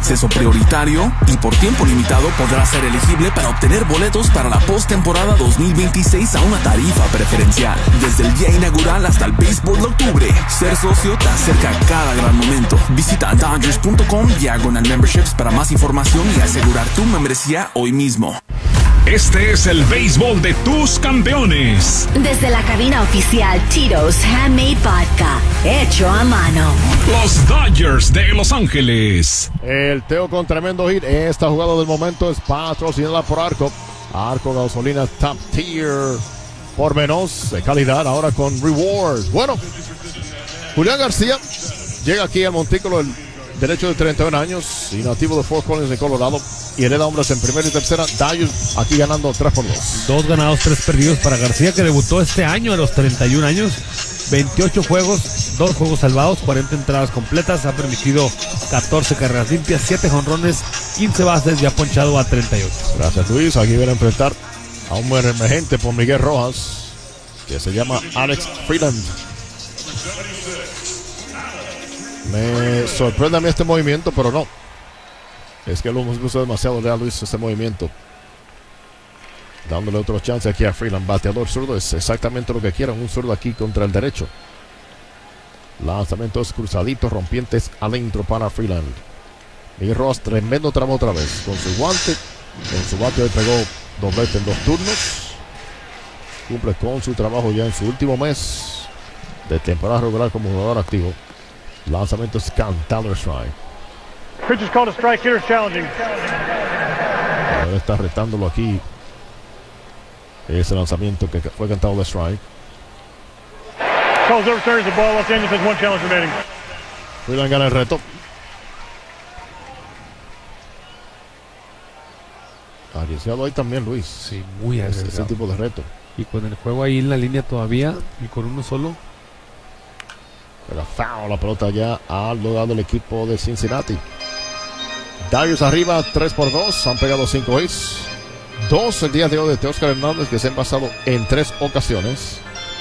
acceso prioritario y por tiempo limitado podrás ser elegible para obtener boletos para la postemporada 2026 a una tarifa preferencial. Desde el día inaugural hasta el béisbol de octubre, ser socio te acerca a cada gran momento. Visita Dodgers.com/memberships para más información y asegurar tu membresía hoy mismo. Este es el béisbol de tus campeones. Desde la cabina oficial Tito's Handmade Vodka, hecho a mano. Los Dodgers de Los Ángeles. El Teo con tremendo hit. Esta jugada del momento es patrocinada por Arco. Arco gasolina top tier. Por menos de calidad, ahora con rewards. Bueno, Julián García llega aquí al montículo el derecho de 31 años y nativo de Fort Collins de Colorado, y hereda hombres en primera y tercera. Dodgers aquí ganando 3-2. 2 ganados, 3 perdidos para García, que debutó este año a los 31 años. 28 juegos, 2 juegos salvados, 40 entradas completas, ha permitido 14 carreras limpias, 7 jonrones, 15 bases y ha ponchado a 38. Gracias, Luis. Aquí viene a enfrentar a un buen emergente por Miguel Rojas, que se llama Alex Freeland. Me sorprende a mí este movimiento, pero no. Es que lo hemos visto demasiado ya, Luis, este movimiento. Dándole otro chance aquí a Freeland. Bateador zurdo es exactamente lo que quieran. Un zurdo aquí contra el derecho. Lanzamientos cruzaditos, rompientes adentro para Freeland. Miguel Rojas, tremendo tramo otra vez. Con su guante, con su bate hoy pegó doblete en 2 turnos. Cumple con su trabajo ya en su último mes de temporada regular como jugador activo. Lanzamientos cantado strike. Pitch is called a strike, hitter challenging. Ahora está retándolo aquí. Ese lanzamiento que fue cantado de strike. Calls overturns the ball. Los Angeles has 1 challenge remaining. Freeland gana el reto. Arriesgado ahí también, Luis. Sí, muy arriesgado. Ese tipo de reto. Y con el juego ahí en la línea todavía y con uno solo. Pero foul la pelota ya al lado del equipo de Cincinnati. Dodgers arriba 3-2. Han pegado 5 hits. 2 el día de hoy de Teóscar Hernández, que se han pasado en 3 ocasiones.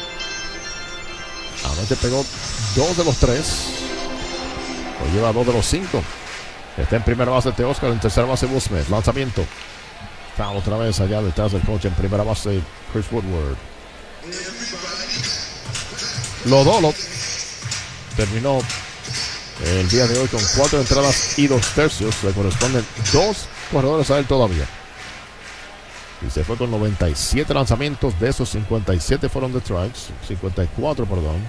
Anoche pegó 2 de los 3. Hoy lleva 2 de los 5. Está en primera base Teóscar, en tercera base Will Smith. Lanzamiento. Foul otra vez allá detrás del coach en primera base Chris Woodward. Lodolo terminó el día de hoy con 4 entradas y 2 tercios. Le corresponden 2 corredores a él todavía. Y se fue con 97 lanzamientos. De esos 57 fueron de strikes. 54, perdón.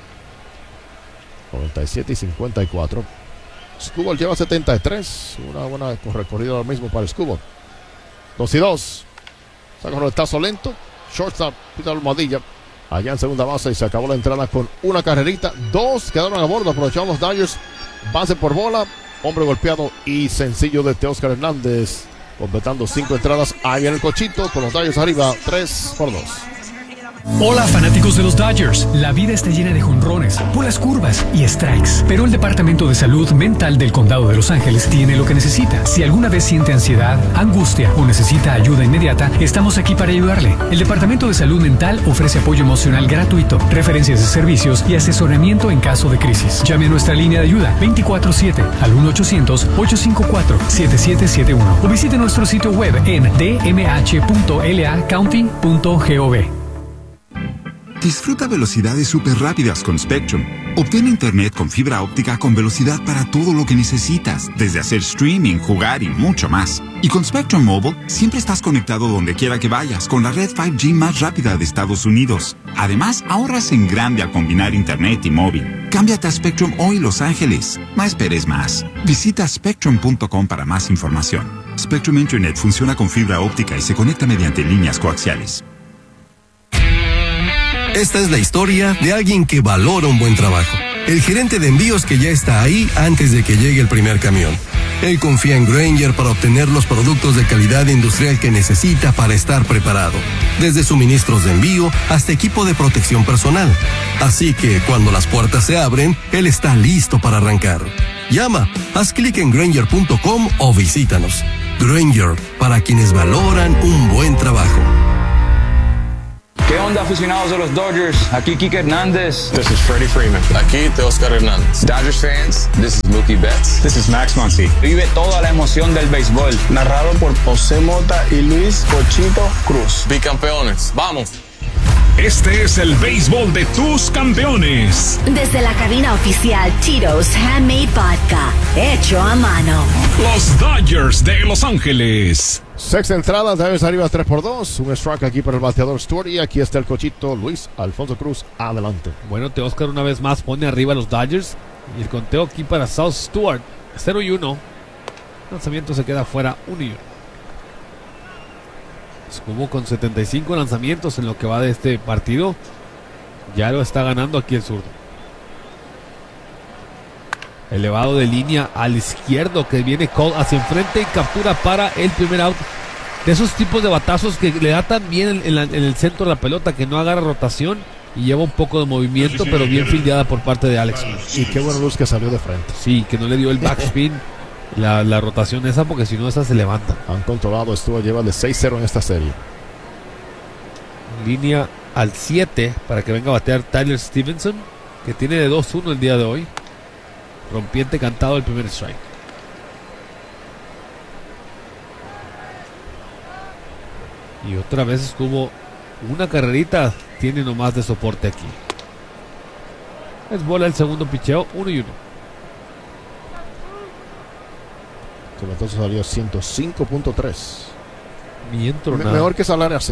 97 y 54. Skubal lleva 73. Una buena recorrida ahora mismo para Skubal. 2-2. Saca con el tazo lento. Shortstop, Peter Almohadilla. Allá en segunda base y se acabó la entrada con una carrerita. 2 quedaron a bordo. Aprovecharon los Dodgers. Base por bola. Hombre golpeado y sencillo de Teóscar Hernández. Completando 5 entradas. Ahí viene el cochito con los Dodgers arriba 3-2. Hola fanáticos de los Dodgers, la vida está llena de jonrones, puras curvas y strikes, pero el Departamento de Salud Mental del Condado de Los Ángeles tiene lo que necesita. Si alguna vez siente ansiedad, angustia o necesita ayuda inmediata, estamos aquí para ayudarle. El Departamento de Salud Mental ofrece apoyo emocional gratuito, referencias de servicios y asesoramiento en caso de crisis. Llame a nuestra línea de ayuda 24/7 al 1-800-854-7771 o visite nuestro sitio web en dmh.lacounty.gov. Disfruta velocidades súper rápidas con Spectrum. Obtén internet con fibra óptica con velocidad para todo lo que necesitas, desde hacer streaming, jugar y mucho más. Y con Spectrum Mobile, siempre estás conectado donde quiera que vayas con la red 5G más rápida de Estados Unidos. Además, ahorras en grande al combinar internet y móvil. Cámbiate a Spectrum hoy, Los Ángeles. No esperes más. Visita spectrum.com para más información. Spectrum Internet funciona con fibra óptica y se conecta mediante líneas coaxiales. Esta es la historia de alguien que valora un buen trabajo. El gerente de envíos que ya está ahí antes de que llegue el primer camión. Él confía en Grainger para obtener los productos de calidad industrial que necesita para estar preparado. Desde suministros de envío hasta equipo de protección personal. Así que cuando las puertas se abren, él está listo para arrancar. Llama, haz clic en Grainger.com o visítanos. Grainger, para quienes valoran un buen trabajo. ¿Qué onda, aficionados de los Dodgers? Aquí Kike Hernández. This is Freddie Freeman. Aquí Teoscar Hernández. Dodgers fans, this is Mookie Betts. This is Max Muncy. Vive toda la emoción del béisbol. Narrado por José Mota y Luis Cochito Cruz. Bicampeones, ¡vamos! Este es el béisbol de tus campeones. Desde la cabina oficial Tito's Handmade Vodka, hecho a mano. Los Dodgers de Los Ángeles. Sexta entrada, Dodgers arriba 3-2. Un strike aquí para el bateador Stewart. Y aquí está el cochito Luis Alfonso Cruz. Adelante. Bueno, Teoscar una vez más pone arriba a los Dodgers. Y el conteo aquí para South Stewart, 0-1. Lanzamiento se queda fuera, 1-1. Escubo con 75 lanzamientos en lo que va de este partido. Ya lo está ganando aquí el zurdo. Elevado de línea al izquierdo que viene Cole hacia enfrente y captura para el primer out. De esos tipos de batazos que le da tan bien en el centro de la pelota, que no agarra rotación y lleva un poco de movimiento, pero bien fildeada por parte de Alex Cruz. Y qué buena luz que salió de frente. Sí, que no le dio el backspin. La rotación esa, porque si no, esa se levanta. Han controlado, lleva de 6-0 en esta serie. Línea al 7 para que venga a batear Tyler Stevenson, que tiene de 2-1 el día de hoy. Rompiente cantado el primer strike. Y otra vez estuvo una carrerita, tiene nomás de soporte aquí. Es bola el segundo picheo, 1-1. Entonces salió 105.3. Mejor que Salari así.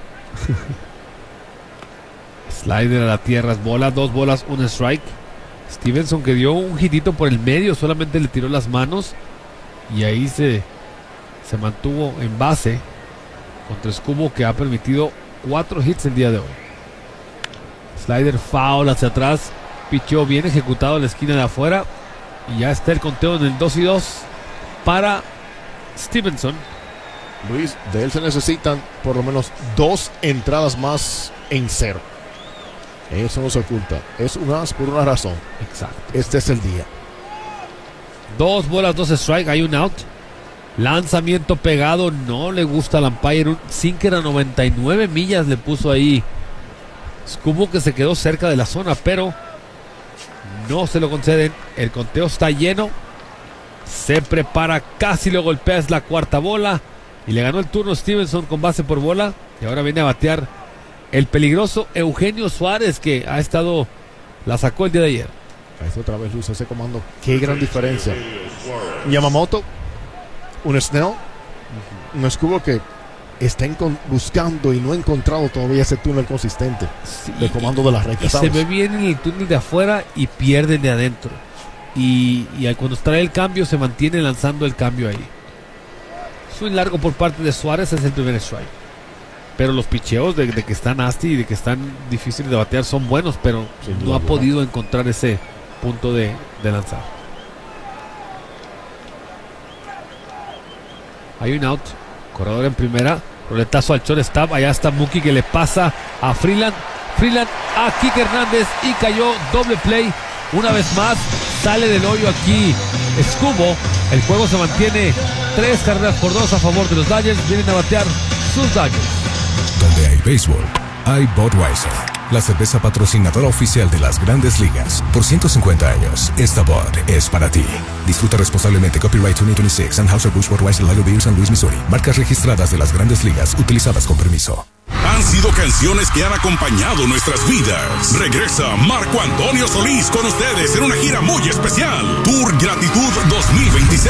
Slider a la tierra, es bola, 2 bolas, 1 strike. Stevenson, que dio un hitito por el medio, solamente le tiró las manos. Y ahí se mantuvo en base contra Escubo, que ha permitido 4 hits el día de hoy. Slider foul hacia atrás. Pichó bien ejecutado en la esquina de afuera. Y ya está el conteo en el 2-2 para Stevenson. Luis, de él se necesitan por lo menos 2 entradas más en 0. Eso no se oculta. Es un as por una razón. Exacto. Este es el día. 2 bolas, 2 strike. Hay un out. Lanzamiento pegado. No le gusta al umpire. Un sinker a 99 millas le puso ahí Escubo, que se quedó cerca de la zona, pero no se lo conceden. El conteo está lleno. Se prepara, casi lo golpea, es la cuarta bola. Y le ganó el turno Stevenson con base por bola. Y ahora viene a batear el peligroso Eugenio Suárez, que ha estado, la sacó el día de ayer. Ahí está otra vez Luis, ese comando. Qué gran diferencia. Yamamoto, un Snell, un Escubo que está buscando y no ha encontrado todavía ese túnel consistente de comando de las rectas. Y se ve bien en el túnel de afuera y pierde el de adentro. Y cuando trae el cambio, se mantiene lanzando el cambio ahí. Swing largo por parte de Suárez, es el primer strike. Pero los picheos de que están nasty y de que están difíciles de batear son buenos, pero no ha podido encontrar ese punto de lanzar. Hay un out, corredor en primera, roletazo al shortstop. Allá está Mookie, que le pasa a Freeland a Kike Hernández y cayó. Doble play. Una vez más sale del hoyo aquí Escubo. El juego se mantiene 3 carreras por 2 a favor de los Dodgers. Vienen a batear sus Dodgers. Donde hay béisbol, hay Budweiser, la cerveza patrocinadora oficial de las Grandes Ligas. Por 150 años, esta Bud es para ti. Disfruta responsablemente. Copyright 2026, Anheuser-Busch Budweiser Lager Beer, San Luis, Missouri. Marcas registradas de las Grandes Ligas, utilizadas con permiso. Han sido canciones que han acompañado nuestras vidas. Regresa Marco Antonio Solís con ustedes en una gira muy especial. Tour Gratitud 2026.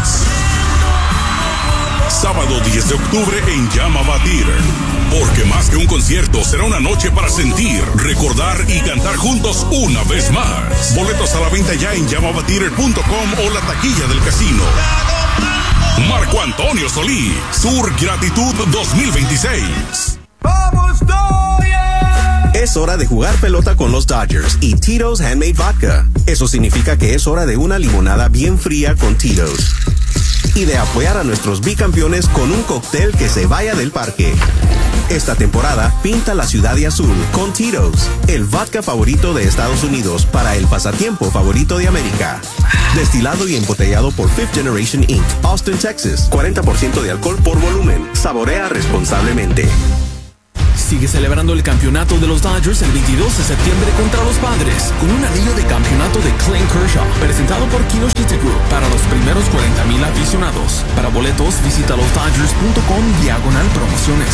Sábado 10 de octubre en Llama Batir. Porque más que un concierto, será una noche para sentir, recordar y cantar juntos una vez más. Boletos a la venta ya en llamabatir.com o la taquilla del casino. Marco Antonio Solís, Tour Gratitud 2026. ¡Vamos, Dodgers! Es hora de jugar pelota con los Dodgers y Tito's Handmade Vodka. Eso significa que es hora de una limonada bien fría con Tito's. Y de apoyar a nuestros bicampeones con un cóctel que se vaya del parque. Esta temporada, pinta la ciudad de azul con Tito's, el vodka favorito de Estados Unidos para el pasatiempo favorito de América. Destilado y embotellado por Fifth Generation Inc., Austin, Texas. 40% de alcohol por volumen. Saborea responsablemente. sigue celebrando el campeonato de los Dodgers el 22 de septiembre contra los Padres, con un anillo de campeonato de Clayton Kershaw, presentado por Kinoshita Group, para los primeros 40,000 aficionados. Para boletos, visita losdodgers.com/promociones.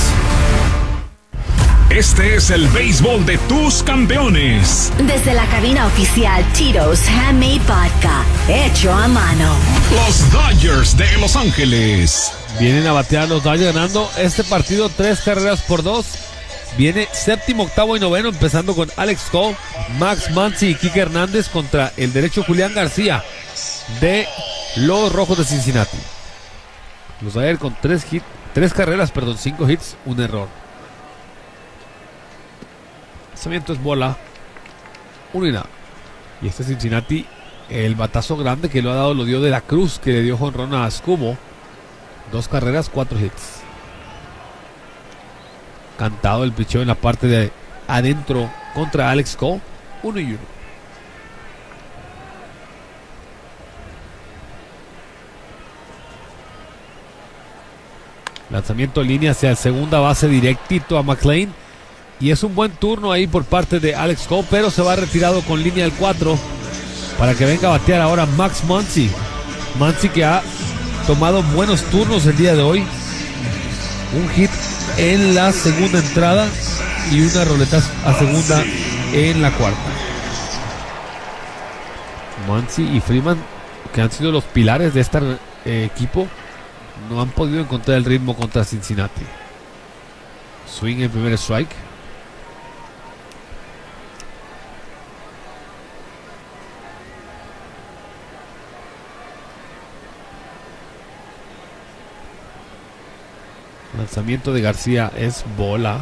Este es el béisbol de tus campeones. Desde la cabina oficial Tito's Handmade Vodka, hecho a mano. Los Dodgers de Los Ángeles. Vienen a batear los Dodgers ganando este partido 3-2. Viene séptimo, octavo y noveno, empezando con Alex Cole, Max Muncy y Kike Hernández contra el derecho Julián García de los Rojos de Cincinnati. Los Dodgers con 5 hits, un error. Lanzamiento es bola, 1-0. Y este Cincinnati, el batazo grande que lo ha dado, lo dio de la Cruz, que le dio jonrón a Scubo. 2 carreras, 4 hits. Cantado el picheo en la parte de adentro contra Alex Cole, 1-1. Lanzamiento en línea hacia el segunda base directito a McLean. Y es un buen turno ahí por parte de Alex Cole, pero se va retirado con línea del 4 para que venga a batear ahora Max Muncy. Muncy, que ha tomado buenos turnos el día de hoy. Un hit en la segunda entrada y una roleta a segunda en la cuarta. Muncy y Freeman, que han sido los pilares de este equipo, no han podido encontrar el ritmo contra Cincinnati. Swing en primer strike. Lanzamiento de García es bola.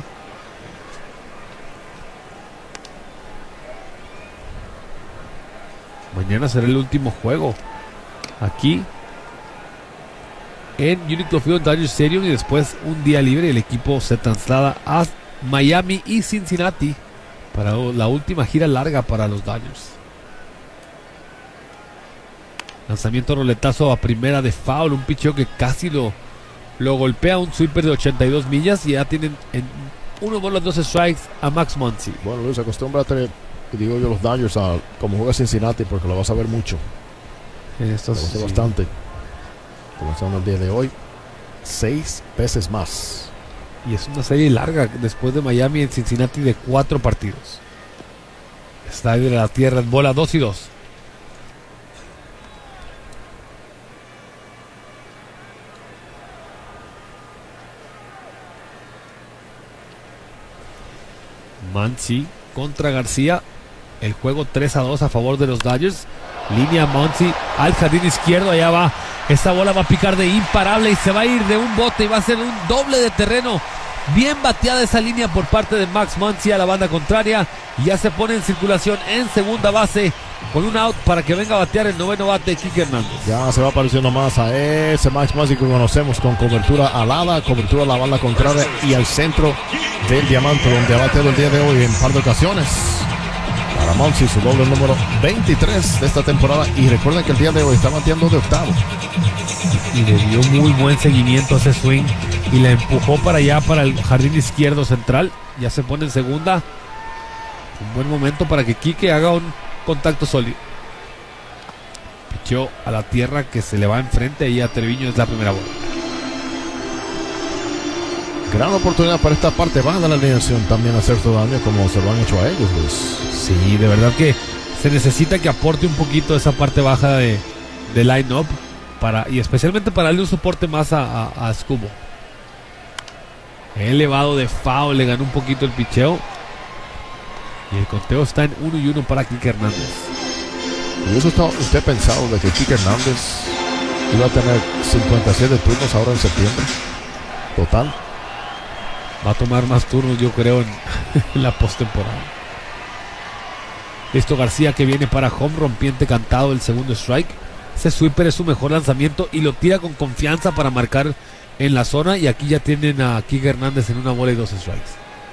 Mañana será el último juego aquí en Uniqlo Field Dodger Stadium, y después un día libre. El equipo se traslada a Miami y Cincinnati para la última gira larga para los Dodgers. Lanzamiento roletazo a primera de foul, un picheo que casi lo golpea, un sweeper de 82 millas, y ya tienen en 1 bola 12 strikes a Max Muncy. Bueno, Luis, acostúmbrate, digo yo, los Dodgers a como juega Cincinnati, porque lo vas a ver mucho. Esto sí. Bastante. Comenzando el día de hoy 6 veces más. Y es una serie larga después de Miami en Cincinnati de 4 partidos. Estadio de la Tierra en bola, 2-2. Muncy contra García. El juego 3-2 a favor de los Dodgers. Línea Muncy al jardín izquierdo. Allá va. Esta bola va a picar de imparable y se va a ir de un bote y va a ser un doble de terreno. Bien bateada esa línea por parte de Max Muncy a la banda contraria. Y ya se pone en circulación en segunda base con un out para que venga a batear el noveno bate Kike Hernández. Ya se va apareciendo más a ese Max Muncy que conocemos, con cobertura alada, cobertura a la banda contraria y al centro del diamante, donde ha bateado el día de hoy en un par de ocasiones. Para Muncy, su doble número 23 de esta temporada. Y recuerden que el día de hoy está bateando de octavo. Y le dio muy buen seguimiento a ese swing y la empujó para allá, para el jardín izquierdo central. Ya se pone en segunda. Un buen momento para que Kike haga un contacto sólido. Pichó a la tierra que se le va enfrente y a Treviño es la primera bola. Gran oportunidad para esta parte baja de la alineación también hacer su daño, como se lo han hecho a ellos, Luis. Sí, de verdad que se necesita que aporte un poquito esa parte baja de line-up, y especialmente para darle un soporte más a Scubo. Elevado de foul, le ganó un poquito el picheo. Y el conteo está en 1-1 para Kike Hernández. ¿Y eso está usted pensado de que Kike Hernández iba a tener 57 turnos ahora en septiembre? Total. Va a tomar más turnos, yo creo, en la postemporada. Listo García, que viene para home, rompiente cantado, el segundo strike. Ese sweeper es su mejor lanzamiento y lo tira con confianza para marcar en la zona. Y aquí ya tienen a Kike Hernández en 1 bola y 2 strikes.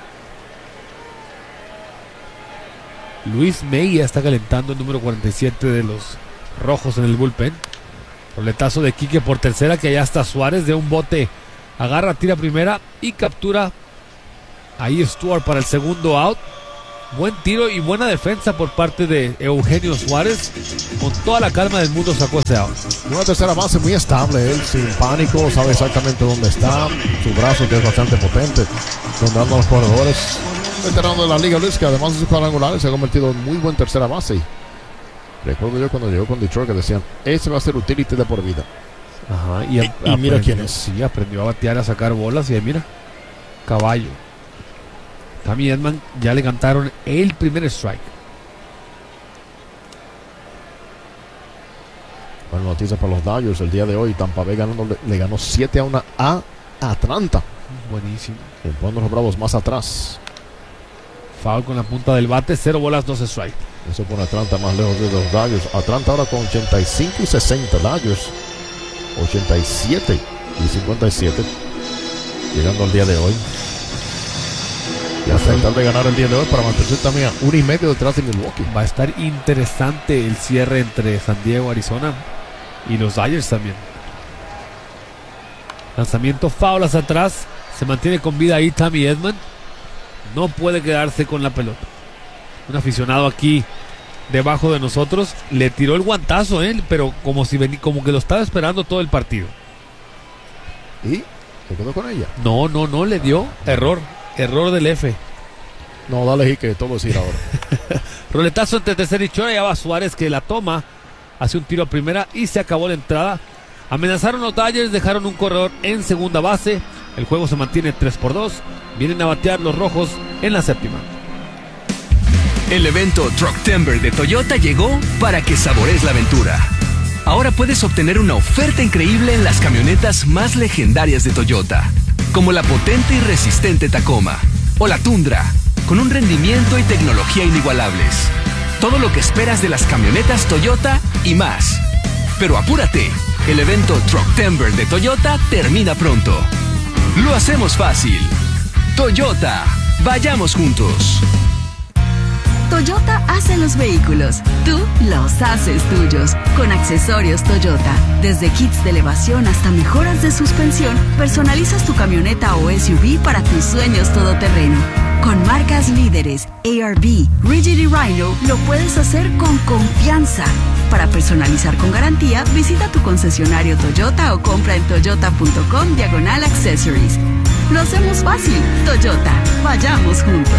Luis May ya está calentando, el número 47 de los Rojos en el bullpen. Roletazo de Kike por tercera, que allá está Suárez de un bote. Agarra, tira primera y captura Ahí Stuart para el segundo out. Buen tiro y buena defensa por parte de Eugenio Suárez. Con toda la calma del mundo sacó ese out. Una tercera base muy estable, él sin pánico, sabe exactamente dónde está. Su brazo que es bastante potente, donde andan los corredores. Veterano de la Liga Luis, que además de sus cuadrangulares se ha convertido en muy buen tercera base. Recuerdo yo cuando llegó con Detroit que decían, ese va a ser utility de por vida. Ajá, y mira quién es. Sí, aprendió a batear, a sacar bolas y ahí mira, caballo. Tommy Edman ya le cantaron el primer strike. Buena noticia para los Dodgers el día de hoy. Tampa Bay le ganó 7-1 a Atlanta. Buenísimo. Poniendo los Bravos más atrás. Foul con la punta del bate, 0 bolas, 2 strike. Eso pone a Atlanta más lejos de los Dodgers. Atlanta ahora con 85 y 60. Dodgers 87 y 57. Llegando al día de hoy. Y a tratar de ganar el día de hoy para mantenerse también a 1.5 detrás de Milwaukee. Va a estar interesante el cierre entre San Diego, Arizona y los Dodgers también. Lanzamiento foul hacia atrás. Se mantiene con vida ahí Tommy Edman. No puede quedarse con la pelota. Un aficionado aquí debajo de nosotros le tiró el guantazo él, pero como que lo estaba esperando todo el partido. ¿Y se quedó con ella? No, le dio error del F. No, dale y que todo es ir ahora. Roletazo entre tercera y short. Ya va Suárez que la toma, hace un tiro a primera y se acabó la entrada. Amenazaron los Dodgers, dejaron un corredor en segunda base. El juego se mantiene 3-2. Vienen a batear los rojos en la séptima. El evento Trucktember de Toyota llegó para que saborees la aventura. Ahora puedes obtener una oferta increíble en las camionetas más legendarias de Toyota, como la potente y resistente Tacoma o la Tundra, con un rendimiento y tecnología inigualables. Todo lo que esperas de las camionetas Toyota y más. Pero apúrate, el evento Trucktember de Toyota termina pronto. Lo hacemos fácil. Toyota, vayamos juntos. Toyota hace los vehículos, tú los haces tuyos. Con accesorios Toyota, desde kits de elevación hasta mejoras de suspensión, personalizas tu camioneta o SUV para tus sueños todoterreno. Con marcas líderes, ARB, Rigid y Rhino, lo puedes hacer con confianza. Para personalizar con garantía, visita tu concesionario Toyota o compra en toyota.com/accessories. Lo hacemos fácil. Toyota, vayamos juntos.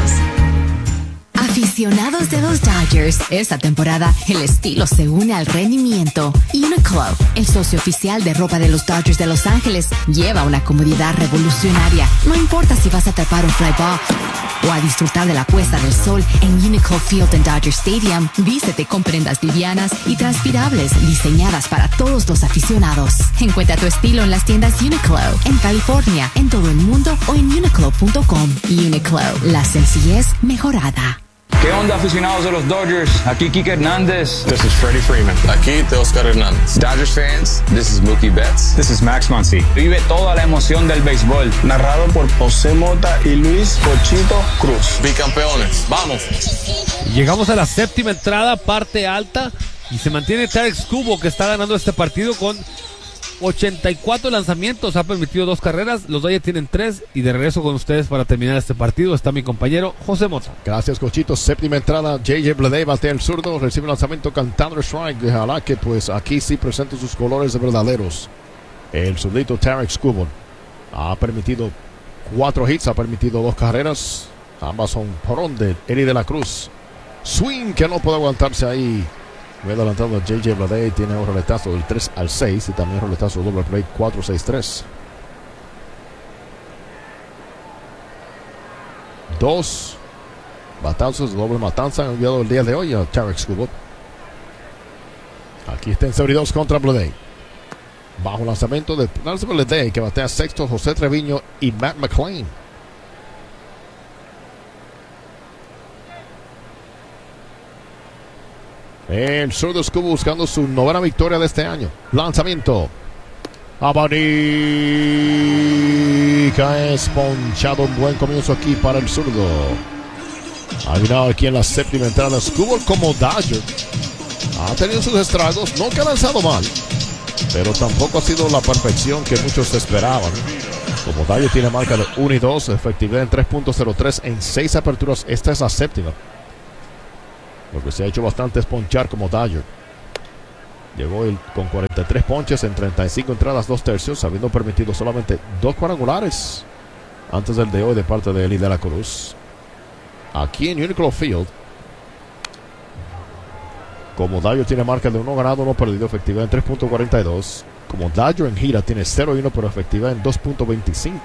Aficionados de los Dodgers, esta temporada el estilo se une al rendimiento. Uniqlo, el socio oficial de ropa de los Dodgers de Los Ángeles, lleva una comodidad revolucionaria. No importa si vas a atrapar un fly ball o a disfrutar de la puesta del sol en Uniqlo Field en Dodger Stadium, vístete con prendas livianas y transpirables diseñadas para todos los aficionados. Encuentra tu estilo en las tiendas Uniqlo, en California, en todo el mundo o en uniqlo.com. Uniqlo, la sencillez mejorada. ¿Qué onda, aficionados de los Dodgers? Aquí Kike Hernández. This is Freddie Freeman. Aquí Teoscar Hernández. Dodgers fans, this is Mookie Betts. This is Max Muncy. Vive toda la emoción del béisbol. Narrado por José Mota y Luis Cochito Cruz. Bicampeones. ¡Vamos! Llegamos a la séptima entrada, parte alta, y se mantiene Tarik Skubal, que está ganando este partido con 84 lanzamientos, ha permitido 2 carreras, los Dodgers tienen 3, y de regreso con ustedes para terminar este partido está mi compañero José Mota. Gracias, Cochito. Séptima entrada, JJ Bleday batea el zurdo, recibe el lanzamiento cantando strike. Ojalá que pues aquí sí presente sus colores de verdaderos. El zurdito Tarik Skubal ha permitido 4 hits, ha permitido 2 carreras, ambas son por de Eddie de la Cruz. Swing que no puede aguantarse ahí. Voy adelantando a JJ Bleday, tiene un roletazo del 3-6 y también un roletazo doble play 4-6-3. 2 batazos de doble matanza han enviado el día de hoy a Tarik Skubal. Aquí está en serie 2 contra Bleday. Bajo lanzamiento de Bleday, que batea sexto José Treviño y Matt McLean. El zurdo Skubal buscando su 9ª victoria de este año. Lanzamiento. Abanica es ponchado. Un buen comienzo aquí para el zurdo. Ha ganado aquí en la séptima entrada. Skubal como Dodger ha tenido sus estragos. No que ha lanzado mal. pero tampoco ha sido la perfección que muchos esperaban. Como Dodger tiene marca de 1 y 2, efectividad en 3.03 en 6 aperturas. Esta es la séptima. Lo que se ha hecho bastante es ponchar como Dodger. Llegó con 43 ponches en 35 entradas, 2 tercios, habiendo permitido solamente 2 cuadrangulares antes del de hoy de parte de Eli de la Cruz. Aquí en Uniqlo Field, como Dodger tiene marca de 1 ganado, 1 perdido, efectividad en 3.42. Como Dodger en gira tiene 0 y 1, pero efectividad en 2.25.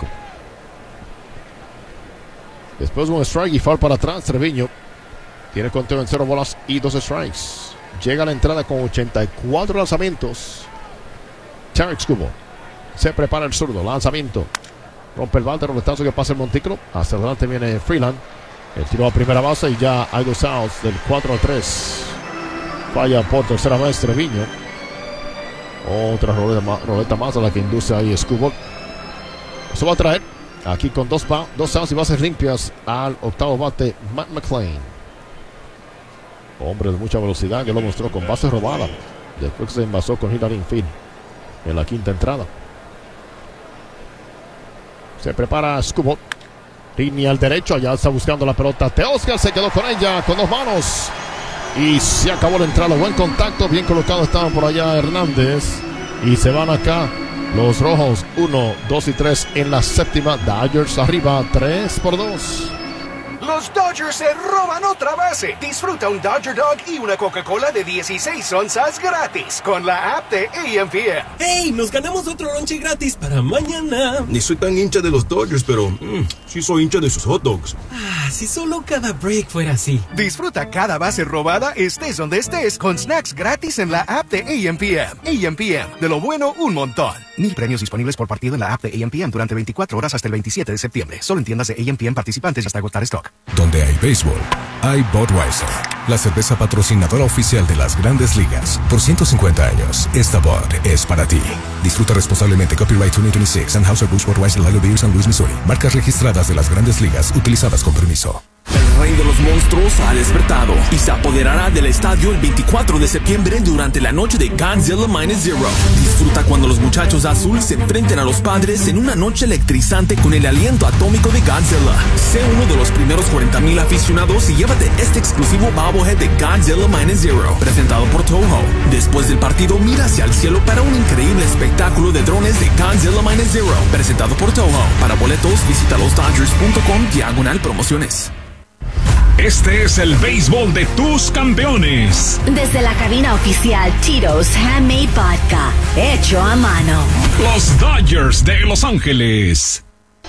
Después un strike y foul para atrás. Treviño tiene conteo en 0 bolas y 2 strikes. Llega a la entrada con 84 lanzamientos. Tarik Skubal se prepara el zurdo, lanzamiento. Rompe el bate, roletazo que pasa el montículo. Hacia adelante viene Freeland. El tiro a primera base y ya hay dos outs del 4-3. Falla por tercera vez Treviño. Otra roleta más a la que induce ahí Skubal. Eso va a traer aquí con dos outs y bases limpias al octavo bate Matt McLain. Hombre de mucha velocidad que lo mostró con base robada. Después se envasó con Hillary infield en la quinta entrada. Se prepara Skubal. Línea al derecho, allá está buscando la pelota. Teoscar se quedó con ella con 2 manos. Y se acabó la entrada. Buen contacto, bien colocado estaban por allá Hernández. Y se van acá los rojos. 1, 2 y 3 en la séptima. Dodgers arriba 3-2. Los Dodgers se roban otra base. Disfruta un Dodger Dog y una Coca-Cola de 16 onzas gratis con la app de EMPM. ¡Hey! Nos ganamos otro lonche gratis para mañana. Ni soy tan hincha de los Dodgers, pero sí soy hincha de sus hot dogs. Ah, si solo cada break fuera así. Disfruta cada base robada, estés donde estés, con snacks gratis en la app de EMPM. EMPM, de lo bueno, un montón. 1000 premios disponibles por partido en la app de EMPM durante 24 horas hasta el 27 de septiembre. Solo en tiendas de EMPM participantes hasta agotar stock. Donde hay béisbol, hay Budweiser, la cerveza patrocinadora oficial de las Grandes Ligas. Por 150 años, esta Bud es para ti. Disfruta responsablemente. Copyright 2026, Anheuser-Busch Budweiser Lager Beer, San Luis, Missouri. Marcas registradas de las Grandes Ligas, utilizadas con permiso. El rey de los monstruos ha despertado y se apoderará del estadio el 24 de septiembre durante la noche de Godzilla Minus Zero. Disfruta cuando los muchachos azul se enfrenten a los padres en una noche electrizante con el aliento atómico de Godzilla. Sé uno de los primeros 40,000 aficionados y llévate este exclusivo bobblehead de Godzilla Minus Zero, presentado por Toho. Después del partido, mira hacia el cielo para un increíble espectáculo de drones de Godzilla Minus Zero, presentado por Toho. Para boletos, visita losdodgers.com/promociones. Este es el béisbol de tus campeones. Desde la cabina oficial Tito's Handmade Vodka, hecho a mano. Los Dodgers de Los Ángeles.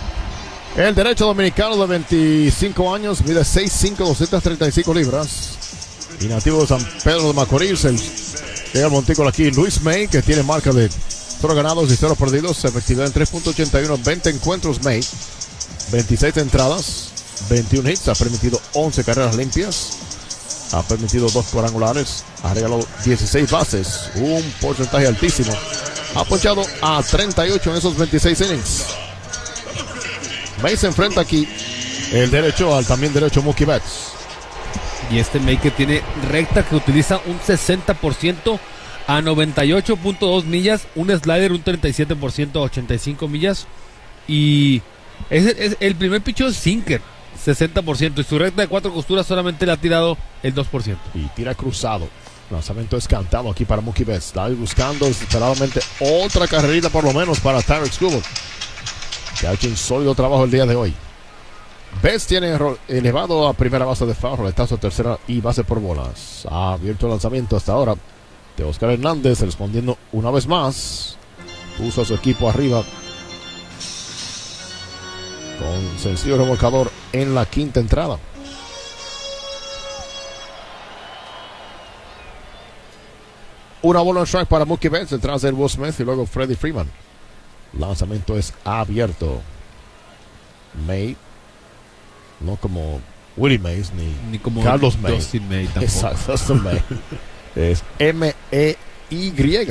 El derecho dominicano de 25 años, mide 6'5", 235 libras. Y nativo de San Pedro de Macorís, llega el montículo aquí Luis May, que tiene marca de 0 ganados y 0 perdidos. Efectividad en 3.81, 20 encuentros May. 26 entradas. 21 hits, ha permitido 11 carreras limpias, ha permitido 2 cuadrangulares, ha regalado 16 bases, un porcentaje altísimo, ha ponchado a 38 en esos 26 innings. May se enfrenta aquí el derecho al también derecho Mookie Betts. Y este May que tiene recta que utiliza un 60% a 98.2 millas, un slider un 37% a 85 millas y es el primer picho es sinker. 60% y su recta de 4 costuras solamente le ha tirado el 2%. Y tira cruzado. Lanzamiento descantado aquí para Mookie Betts. Está buscando desesperadamente otra carrerita por lo menos para Tarik Skubal, que ha hecho un sólido trabajo el día de hoy. Betts tiene elevado a primera base de foul, roletazo a tercera y base por bolas. Ha abierto el lanzamiento hasta ahora de Oscar Hernández, respondiendo una vez más. Puso a su equipo arriba con sencillo remolcador en la quinta entrada. Una bola en strike para Mookie Betts detrás de Will Smith y luego Freddie Freeman. Lanzamiento es abierto. May, no como Willie Mays ni como Carlos May. Dustin May tampoco. Exacto, Dustin May. Es M-E-Y.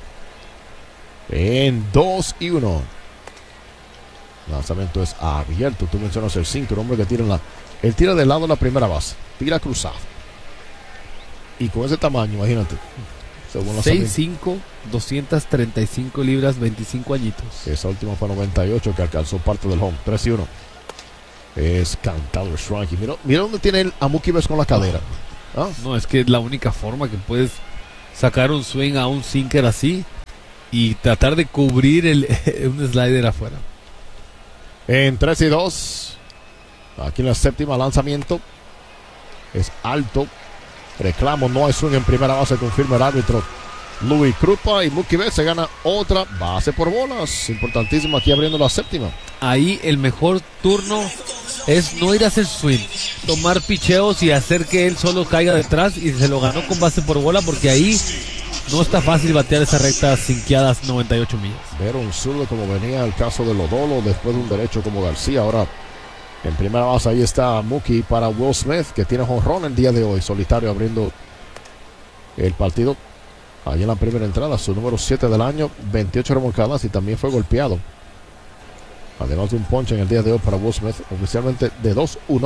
En 2-1. Lanzamiento es abierto. Tú mencionas el 5, el hombre que tira él tira del lado de la primera base. Tira cruzado. Y con ese tamaño, imagínate. 6'5", 235 libras, 25 añitos. Esa última fue 98 que alcanzó parte del home. 3-1. Es cantado strike. Mira dónde tiene a Mookie Betts con la cadera. ¿Ah? No, es que es la única forma que puedes sacar un swing a un sinker así y tratar de cubrir un slider afuera. En 3-2. Aquí en la séptima, lanzamiento. Es alto. Reclamo, no hay swing en primera base, confirma el árbitro Louis Krupa, y Mookie Betts se gana otra base por bolas. Importantísimo aquí abriendo la séptima. Ahí el mejor turno es no ir a hacer swing, tomar picheos y hacer que él solo caiga detrás, y se lo ganó con base por bola, porque ahí no está fácil batear esas rectas sinqueadas 98 millas. Ver un zurdo como venía el caso de Lodolo, después de un derecho como García. Ahora en primera base ahí está Mookie para Will Smith, que tiene jonrón el día de hoy, solitario abriendo el partido. Allí en la primera entrada, su número 7 del año, 28 remolcadas, y también fue golpeado. Además de un ponche en el día de hoy para Will Smith, oficialmente de 2-1.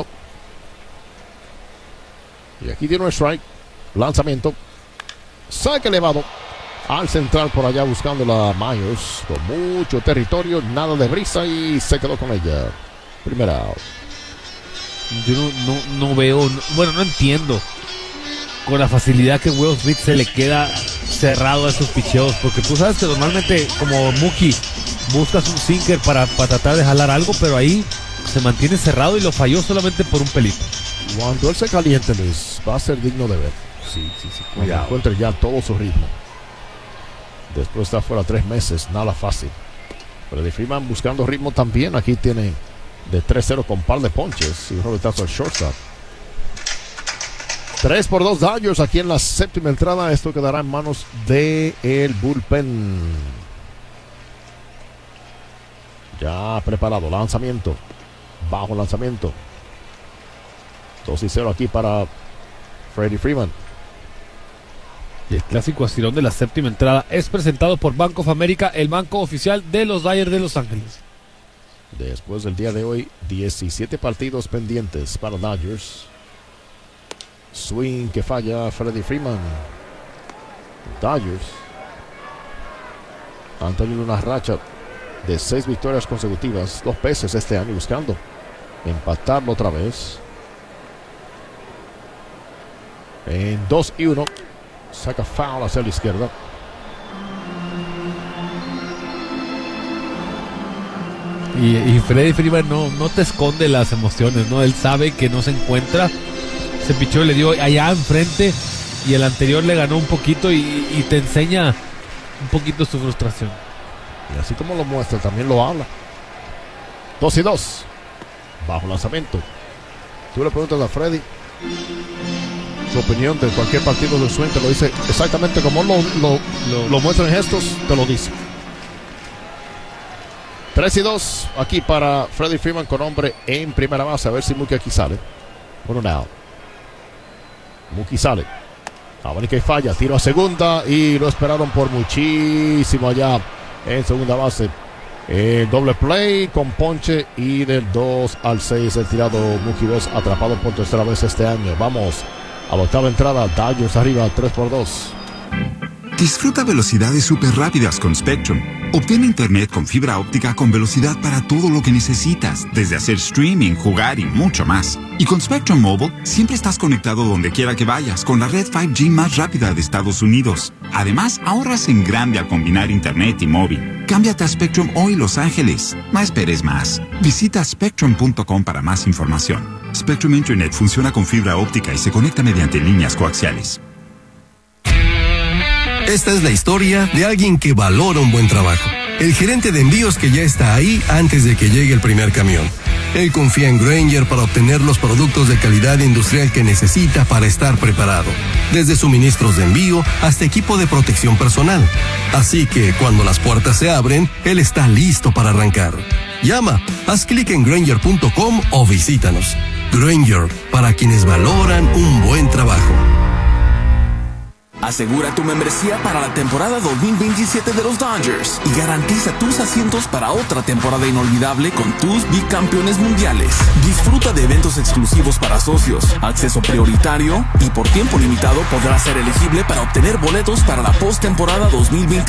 Y aquí tiene un strike, lanzamiento, saque elevado al central por allá buscando la Myers, con mucho territorio, nada de brisa, y se quedó con ella. Primera out. Yo no veo, bueno, no entiendo con la facilidad que Will Smith se le queda cerrado a esos picheos, porque tú sabes que normalmente como Mookie buscas un sinker para tratar de jalar algo, pero ahí se mantiene cerrado y lo falló solamente por un pelito. Cuando él se caliente, Luis, va a ser digno de ver. Sí, cuando encuentre ya todo su ritmo. Después de estar fuera 3 meses, nada fácil. Freddie Freeman buscando ritmo también. Aquí tiene de 3-0 con par de ponches y un roletazo al shortstop. 3-2 Dodgers aquí en la séptima entrada. Esto quedará en manos de el bullpen. Ya preparado, lanzamiento, bajo lanzamiento. 2-0 aquí para Freddie Freeman. Y el clásico estirón de la séptima entrada es presentado por Bank of America, el banco oficial de los Dodgers de Los Ángeles. Después del día de hoy, 17 partidos pendientes para Dodgers. Swing que falla Freddie Freeman. Dodgers han tenido una racha de 6 victorias consecutivas, 2 veces este año, buscando empatarlo otra vez. En 2-1, saca foul hacia la izquierda. Y Freddie Freeman no te esconde las emociones, ¿no? Él sabe que no se encuentra. Ese picheo le dio allá enfrente y el anterior le ganó un poquito, y te enseña un poquito su frustración. Y así como lo muestra, también lo habla. 2-2. Bajo lanzamiento. Tú le preguntas a Freddy su opinión de cualquier partido de swing, te lo dice exactamente como lo muestra en gestos, te lo dice. 3-2 aquí para Freddie Freeman con hombre en primera base. A ver si Mookie aquí sale. Bueno, now. Mookie sale. Abanica y falla. Tiro a segunda y lo esperaron por muchísimo allá en segunda base. Doble play con ponche, y del 2-6 el tirado Mookie Betts, atrapado por tercera vez este año. Vamos a la octava entrada. Dodgers arriba 3-2. Disfruta velocidades súper rápidas con Spectrum. Obtén internet con fibra óptica con velocidad para todo lo que necesitas, desde hacer streaming, jugar y mucho más. Y con Spectrum Mobile, siempre estás conectado donde quiera que vayas con la red 5G más rápida de Estados Unidos. Además, ahorras en grande al combinar internet y móvil. Cámbiate a Spectrum hoy, Los Ángeles. No esperes más. Visita spectrum.com para más información. Spectrum Internet funciona con fibra óptica y se conecta mediante líneas coaxiales. Esta es la historia de alguien que valora un buen trabajo. El gerente de envíos que ya está ahí antes de que llegue el primer camión. Él confía en Grainger para obtener los productos de calidad industrial que necesita para estar preparado. Desde suministros de envío hasta equipo de protección personal. Así que cuando las puertas se abren, él está listo para arrancar. Llama, haz clic en Grainger.com o visítanos. Grainger, para quienes valoran un buen trabajo. Asegura tu membresía para la temporada 2027 de los Dodgers y garantiza tus asientos para otra temporada inolvidable con tus bicampeones mundiales. Disfruta de eventos exclusivos para socios, acceso prioritario y por tiempo limitado podrás ser elegible para obtener boletos para la postemporada 2027.